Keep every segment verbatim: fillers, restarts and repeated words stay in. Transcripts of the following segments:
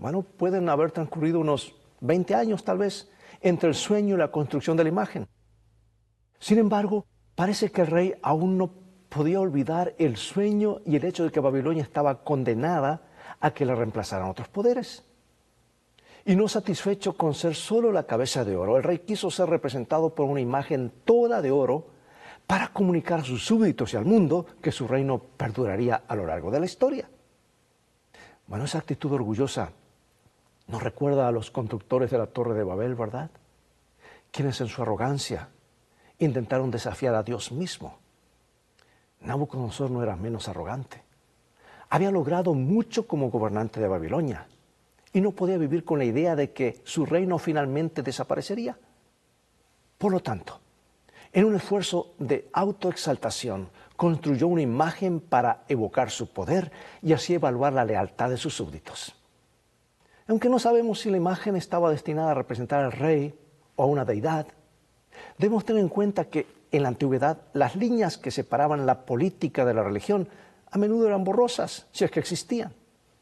Bueno, pueden haber transcurrido unos veinte años tal vez entre el sueño y la construcción de la imagen. Sin embargo, parece que el rey aún no podía olvidar el sueño y el hecho de que Babilonia estaba condenada a que la reemplazaran otros poderes. Y no satisfecho con ser solo la cabeza de oro, el rey quiso ser representado por una imagen toda de oro para comunicar a sus súbditos y al mundo que su reino perduraría a lo largo de la historia. Bueno, esa actitud orgullosa nos recuerda a los constructores de la Torre de Babel, ¿verdad? Quienes en su arrogancia intentaron desafiar a Dios mismo. Nabucodonosor no era menos arrogante. Había logrado mucho como gobernante de Babilonia y no podía vivir con la idea de que su reino finalmente desaparecería. Por lo tanto, en un esfuerzo de autoexaltación, construyó una imagen para evocar su poder y así evaluar la lealtad de sus súbditos. Aunque no sabemos si la imagen estaba destinada a representar al rey o a una deidad, debemos tener en cuenta que en la antigüedad las líneas que separaban la política de la religión a menudo eran borrosas, si es que existían.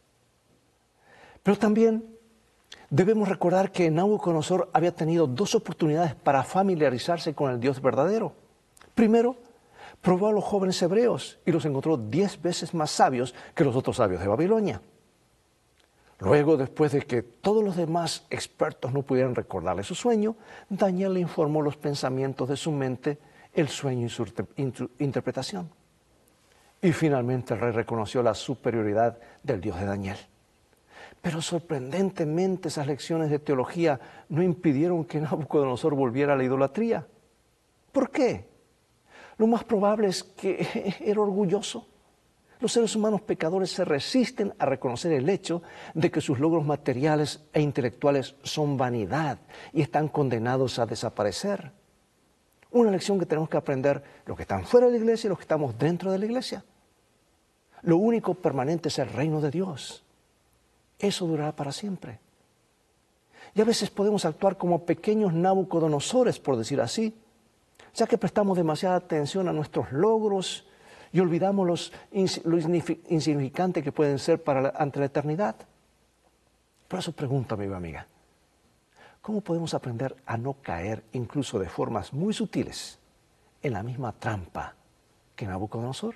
Pero también debemos recordar que Nabucodonosor había tenido dos oportunidades para familiarizarse con el Dios verdadero. Primero, probó a los jóvenes hebreos y los encontró diez veces más sabios que los otros sabios de Babilonia. Luego, después de que todos los demás expertos no pudieran recordarle su sueño, Daniel le informó los pensamientos de su mente, el sueño y su interpretación. Y finalmente el rey reconoció la superioridad del Dios de Daniel. Pero sorprendentemente esas lecciones de teología no impidieron que Nabucodonosor volviera a la idolatría. ¿Por qué? Lo más probable es que era orgulloso. Los seres humanos pecadores se resisten a reconocer el hecho de que sus logros materiales e intelectuales son vanidad y están condenados a desaparecer. Una lección que tenemos que aprender los que están fuera de la iglesia y los que estamos dentro de la iglesia. Lo único permanente es el reino de Dios. Eso durará para siempre. Y a veces podemos actuar como pequeños Nabucodonosores, por decir así, ya que prestamos demasiada atención a nuestros logros y olvidamos los, lo insignificante que pueden ser para la, ante la eternidad. Por eso pregunto, amigo y amiga, ¿cómo podemos aprender a no caer, incluso de formas muy sutiles, en la misma trampa que Nabucodonosor?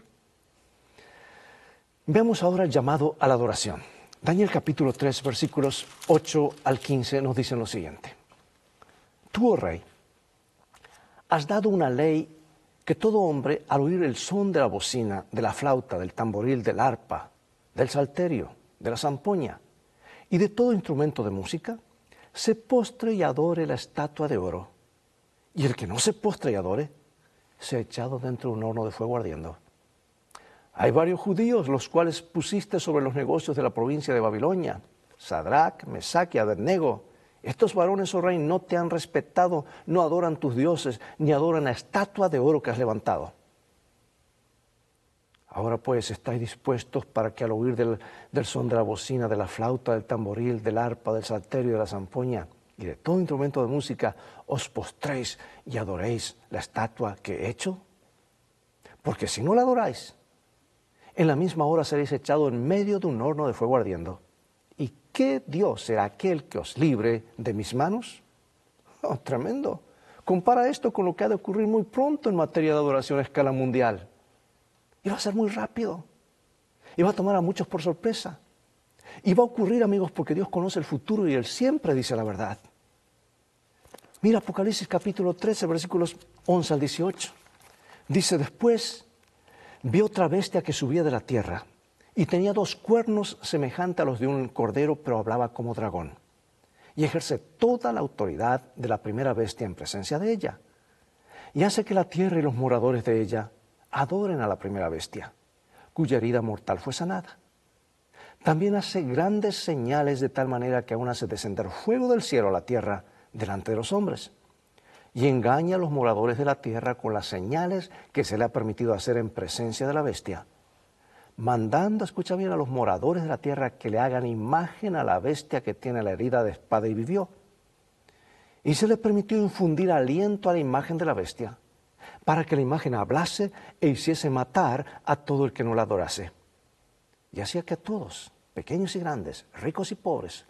Veamos ahora el llamado a la adoración. Daniel capítulo tres, versículos ocho al quince nos dicen lo siguiente. Tú, oh rey, has dado una ley que todo hombre, al oír el son de la bocina, de la flauta, del tamboril, del arpa, del salterio, de la zampoña y de todo instrumento de música, se postre y adore la estatua de oro. Y el que no se postre y adore, sea echado dentro de un horno de fuego ardiendo. Hay varios judíos, los cuales pusiste sobre los negocios de la provincia de Babilonia, Sadrach, Mesach y Abednego. Estos varones, oh rey, no te han respetado, no adoran tus dioses, ni adoran la estatua de oro que has levantado. Ahora pues, ¿estáis dispuestos para que al oír del, del son de la bocina, de la flauta, del tamboril, del arpa, del salterio, de la zampoña y de todo instrumento de música, os postréis y adoréis la estatua que he hecho? Porque si no la adoráis, en la misma hora seréis echados en medio de un horno de fuego ardiendo. ¿Y qué Dios será aquel que os libre de mis manos? Oh, tremendo. Compara esto con lo que ha de ocurrir muy pronto en materia de adoración a escala mundial. Y va a ser muy rápido. Y va a tomar a muchos por sorpresa. Y va a ocurrir, amigos, porque Dios conoce el futuro y Él siempre dice la verdad. Mira Apocalipsis capítulo trece, versículos once al dieciocho. Dice, después vi otra bestia que subía de la tierra y tenía dos cuernos semejantes a los de un cordero, pero hablaba como dragón. Y ejerce toda la autoridad de la primera bestia en presencia de ella. Y hace que la tierra y los moradores de ella adoren a la primera bestia, cuya herida mortal fue sanada. También hace grandes señales de tal manera que aún hace descender fuego del cielo a la tierra delante de los hombres. Y engaña a los moradores de la tierra con las señales que se le ha permitido hacer en presencia de la bestia, mandando, escucha bien, a los moradores de la tierra que le hagan imagen a la bestia que tiene la herida de espada y vivió. Y se le permitió infundir aliento a la imagen de la bestia, para que la imagen hablase e hiciese matar a todo el que no la adorase. Y hacía que a todos, pequeños y grandes, ricos y pobres,